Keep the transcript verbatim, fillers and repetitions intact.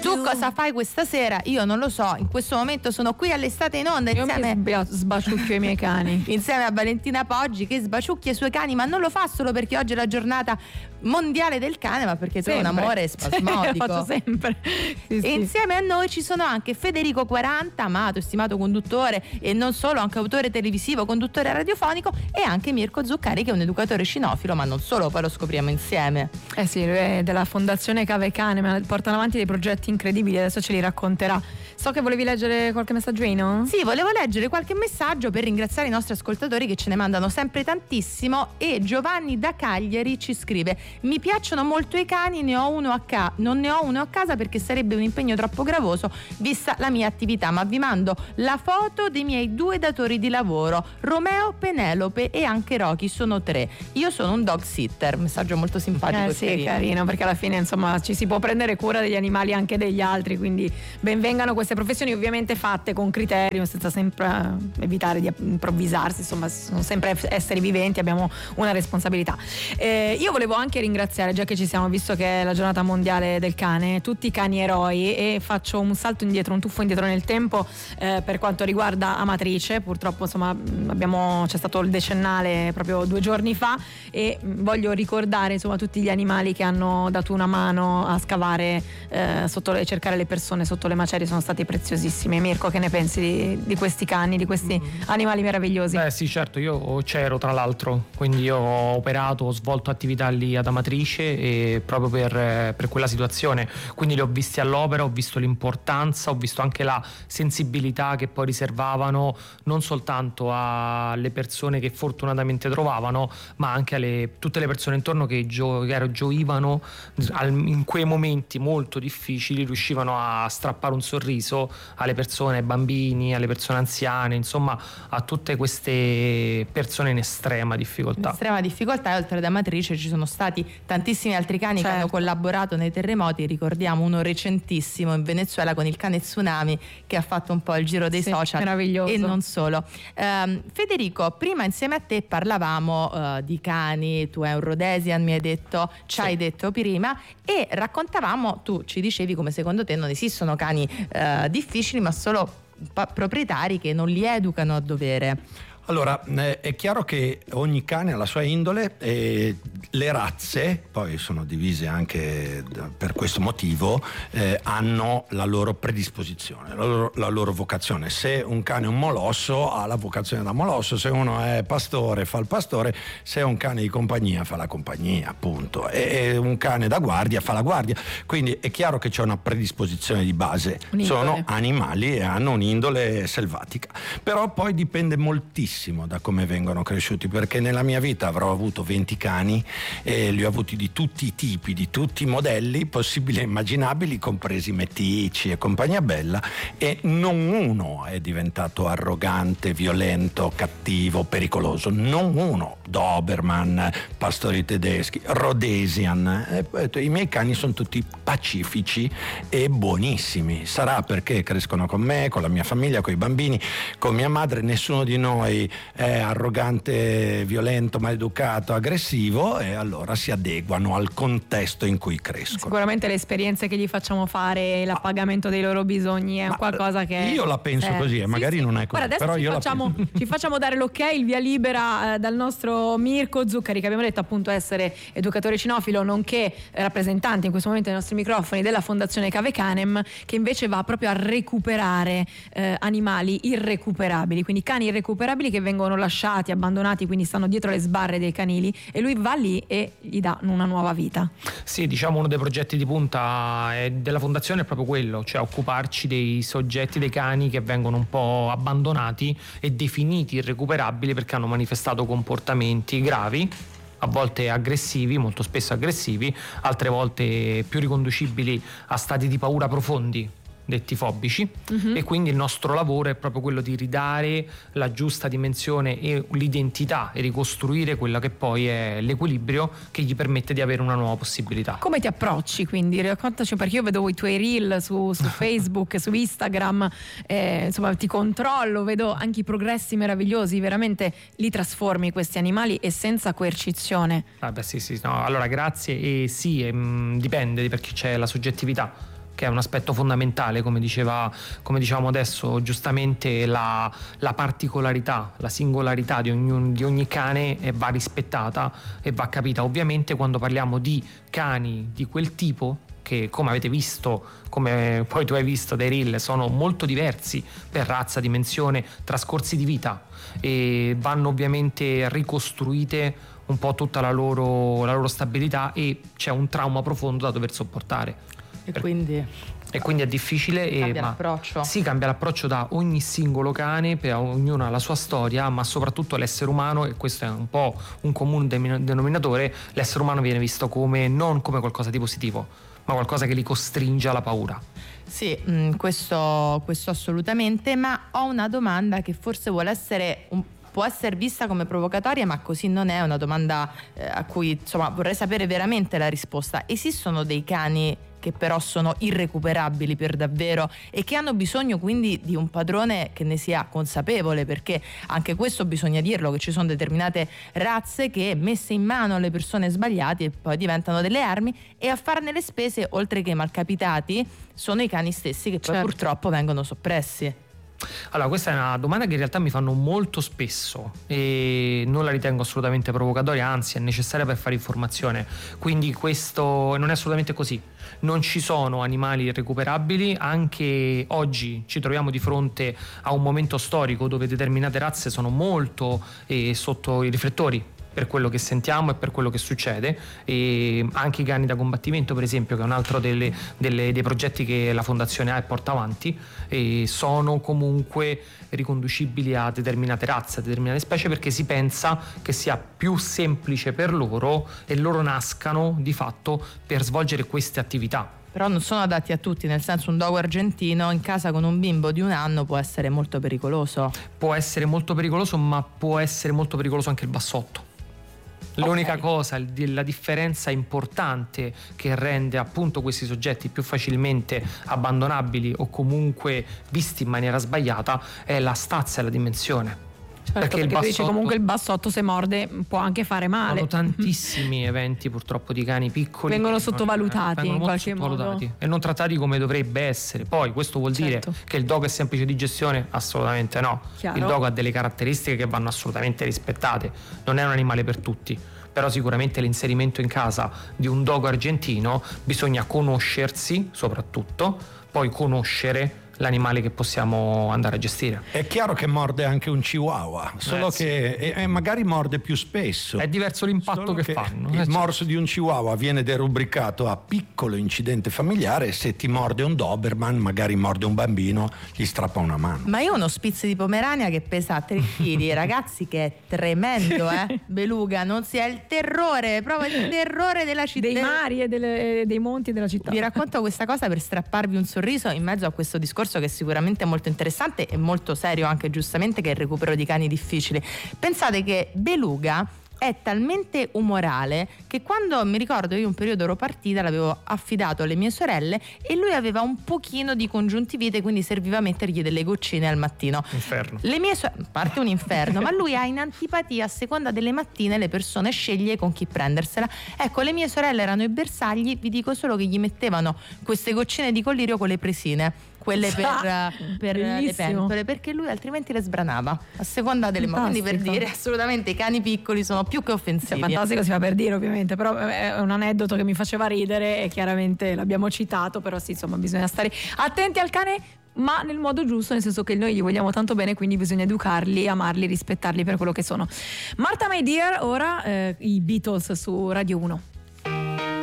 Tu cosa fai questa sera? Io non lo so, in questo momento sono qui all'Estate in Onda insieme, io mi sbaciucchio i miei cani insieme a Valentina Poggi, che sbaciucchia i suoi cani, ma non lo fa solo perché oggi è la giornata mondiale del cane, ma perché tu hai un amore spasmodico. Lo faccio sempre. Sì, e sì. insieme a noi ci sono anche Federico quaranta, amato, estimato conduttore e non solo, anche autore televisivo, conduttore radiofonico, e anche Mirko Zuccari, che è un educatore cinofilo, ma non solo, poi lo scopriamo insieme. Eh sì, lui è della Fondazione Cave Cane, ma portano avanti dei progetti incredibili, adesso ce li racconterà. So che volevi leggere qualche messaggino? Sì, volevo leggere qualche messaggio per ringraziare i nostri ascoltatori che ce ne mandano sempre tantissimo. E Giovanni da Cagliari ci scrive: mi piacciono molto i cani, ne ho uno a ca- non ne ho uno a casa perché sarebbe un impegno troppo gravoso vista la mia attività, ma vi mando la foto dei miei due datori di lavoro, Romeo, Penelope e anche Rocky, sono tre. Io sono un dog sitter. Messaggio molto simpatico. Eh e sì, carino. carino, perché alla fine insomma ci si può prendere cura degli animali anche degli altri, quindi benvengano queste professioni, ovviamente fatte con criterio, senza sempre evitare di improvvisarsi, insomma sono sempre esseri viventi, abbiamo una responsabilità. Eh, io volevo anche ringraziare, già che ci siamo, visto che è la giornata mondiale del cane, tutti i cani eroi, e faccio un salto indietro, un tuffo indietro nel tempo eh, per quanto riguarda Amatrice. Purtroppo insomma abbiamo, c'è stato il decennale proprio due giorni fa, e voglio ricordare insomma tutti gli animali che hanno dato una mano a scavare eh, sotto e cercare le persone sotto le macerie, sono stati preziosissimi. Mirko, che ne pensi di, di questi cani, di questi mm. animali meravigliosi? Beh sì, certo, io c'ero tra l'altro, quindi io ho operato, ho svolto attività lì ad Amatrice, e proprio per, per quella situazione, quindi li ho visti all'opera, ho visto l'importanza, ho visto anche la sensibilità che poi riservavano non soltanto alle persone che fortunatamente trovavano, ma anche alle tutte le persone intorno che, gio, che gioivano in quei momenti molto difficili, riuscivano a strappare un sorriso alle persone, ai bambini, alle persone anziane, insomma a tutte queste persone in estrema difficoltà. In estrema difficoltà, e oltre ad Amatrice ci sono stati tantissimi altri cani certo. che hanno collaborato nei terremoti. Ricordiamo uno recentissimo in Venezuela con il cane Tsunami, che ha fatto un po' il giro dei sì, social, meraviglioso. E non solo. Um, Federico, prima insieme a te parlavamo uh, di cani, tu hai un Rhodesian, mi hai detto, ci hai sì. detto prima, e raccontavamo, tu ci dicevi come secondo te non esistono cani uh, difficili, ma solo pa- proprietari che non li educano a dovere. Allora, eh, è chiaro che ogni cane ha la sua indole, e le razze, poi sono divise anche per questo motivo, eh, hanno la loro predisposizione, la loro, la loro vocazione. Se un cane è un molosso, ha la vocazione da molosso; se uno è pastore, fa il pastore; se è un cane di compagnia, fa la compagnia, appunto. E un cane da guardia, fa la guardia. Quindi è chiaro che c'è una predisposizione di base. Sono animali e hanno un'indole selvatica. Però poi dipende moltissimo da come vengono cresciuti, perché nella mia vita avrò avuto venti cani e li ho avuti di tutti i tipi, di tutti i modelli possibili e immaginabili, compresi meticci e compagnia bella, e non uno è diventato arrogante, violento, cattivo, pericoloso. Non uno. Doberman, pastori tedeschi, Rhodesian. E i miei cani sono tutti pacifici e buonissimi. Sarà perché crescono con me, con la mia famiglia, con i bambini, con mia madre. Nessuno di noi è arrogante, violento, maleducato, aggressivo, e allora si adeguano al contesto in cui crescono. Sicuramente le esperienze che gli facciamo fare, l'appagamento dei loro bisogni è Ma qualcosa che io la penso eh, così, e magari sì, sì. non è così. Guarda, adesso però ci, io facciamo, la ci facciamo dare l'ok, il via libera eh, dal nostro Mirko Zuccari, che abbiamo detto appunto essere educatore cinofilo, nonché rappresentante in questo momento ai nostri microfoni della Fondazione Cave Canem, che invece va proprio a recuperare eh, animali irrecuperabili, quindi cani irrecuperabili che vengono lasciati, abbandonati, quindi stanno dietro le sbarre dei canili, e lui va lì e gli dà una nuova vita. Sì, diciamo uno dei progetti di punta della fondazione è proprio quello, cioè occuparci dei soggetti, dei cani che vengono un po' abbandonati e definiti irrecuperabili perché hanno manifestato comportamenti gravi, a volte aggressivi, molto spesso aggressivi, altre volte più riconducibili a stati di paura profondi, detti fobici, uh-huh. E quindi il nostro lavoro è proprio quello di ridare la giusta dimensione e l'identità e ricostruire quella che poi è l'equilibrio che gli permette di avere una nuova possibilità. Come ti approcci quindi? Raccontaci, perché io vedo i tuoi reel su, su Facebook, su Instagram, eh, insomma ti controllo, vedo anche i progressi meravigliosi, veramente li trasformi questi animali e senza coercizione. Ah beh sì sì, no, allora grazie, e sì, e, mh, dipende perché c'è la soggettività. che è un aspetto fondamentale, come diceva, come dicevamo adesso giustamente, la, la particolarità, la singolarità di ogni, di ogni cane va rispettata e va capita. Ovviamente quando parliamo di cani di quel tipo, che come avete visto, come poi tu hai visto dai reel, sono molto diversi per razza, dimensione, trascorsi di vita, e vanno ovviamente ricostruite un po' tutta la loro, la loro stabilità, e c'è un trauma profondo da dover sopportare. E quindi... E quindi è difficile. Cambia e, ma, l'approccio. Sì, cambia l'approccio da ogni singolo cane, per ognuno ha la sua storia, ma soprattutto l'essere umano, e questo è un po' un comune denominatore, l'essere umano viene visto come non come qualcosa di positivo, ma qualcosa che li costringe alla paura. Sì, mh, questo, questo assolutamente, ma ho una domanda che forse vuole essere un può essere vista come provocatoria, ma così non è. Una domanda eh, a cui insomma vorrei sapere veramente la risposta. Esistono dei cani che però sono irrecuperabili per davvero e che hanno bisogno quindi di un padrone che ne sia consapevole? Perché anche questo bisogna dirlo, che ci sono determinate razze che messe in mano alle persone sbagliate poi diventano delle armi, e a farne le spese, oltre che i malcapitati, sono i cani stessi che poi certo. purtroppo vengono soppressi. Allora, questa è una domanda che in realtà mi fanno molto spesso e non la ritengo assolutamente provocatoria, anzi è necessaria per fare informazione. Quindi questo non è assolutamente così. Non ci sono animali irrecuperabili. Anche oggi ci troviamo di fronte a un momento storico dove determinate razze sono molto eh, sotto i riflettori per quello che sentiamo e per quello che succede, e anche i cani da combattimento, per esempio, che è un altro delle, delle, dei progetti che la fondazione ha e porta avanti, e sono comunque riconducibili a determinate razze, a determinate specie, perché si pensa che sia più semplice per loro e loro nascano di fatto per svolgere queste attività. Però non sono adatti a tutti, nel senso, un dogo argentino in casa con un bimbo di un anno può essere molto pericoloso. Può essere molto pericoloso, ma può essere molto pericoloso anche il bassotto. L'unica okay. cosa, la differenza importante che rende appunto questi soggetti più facilmente abbandonabili o comunque visti in maniera sbagliata è la stazza e la dimensione. Certo, perché, perché il bassotto, dice comunque il bassotto, se morde, può anche fare male. Sono tantissimi eventi purtroppo di cani piccoli vengono sottovalutati vengono in qualche sottovalutati modo e non trattati come dovrebbe essere. Poi questo vuol certo. dire che il dogo è semplice di gestione? Assolutamente no. Chiaro. Il dogo ha delle caratteristiche che vanno assolutamente rispettate, non è un animale per tutti, però sicuramente l'inserimento in casa di un dogo argentino bisogna conoscersi soprattutto, poi conoscere l'animale che possiamo andare a gestire. È chiaro che morde anche un chihuahua, solo eh, che sì. e magari morde più spesso. È diverso l'impatto che, che fanno. Il eh, morso di un chihuahua viene derubricato a piccolo incidente familiare, se ti morde un doberman, magari morde un bambino, gli strappa una mano. Ma io ho uno spitz di Pomerania che pesa tre chili, ragazzi, che è tremendo, eh. Beluga, non sia il terrore, proprio il terrore della città, dei mari e delle, dei monti della città. Vi racconto questa cosa per strapparvi un sorriso in mezzo a questo discorso che è sicuramente molto interessante e molto serio anche, giustamente, che è il recupero di cani difficili. Pensate che Beluga è talmente umorale che quando, mi ricordo, io un periodo ero partita, l'avevo affidato alle mie sorelle e lui aveva un pochino di congiuntivite, quindi serviva a mettergli delle goccine al mattino. Inferno. Le mie so- parte un inferno, ma lui ha in antipatia, a seconda delle mattine le persone sceglie con chi prendersela. Ecco, le mie sorelle erano i bersagli, vi dico solo che gli mettevano queste goccine di collirio con le presine, quelle per, ah, per le pentole, perché lui altrimenti le sbranava a seconda delle mani. Quindi, per dire, assolutamente i cani piccoli sono più che offensivi. Cioè, fantastico, si fa per dire, ovviamente, però è un aneddoto che mi faceva ridere e chiaramente l'abbiamo citato, però sì, insomma, bisogna stare attenti al cane, ma nel modo giusto, nel senso che noi gli vogliamo tanto bene, quindi bisogna educarli, amarli, rispettarli per quello che sono. Martha My Dear, ora eh, i Beatles su Radio uno.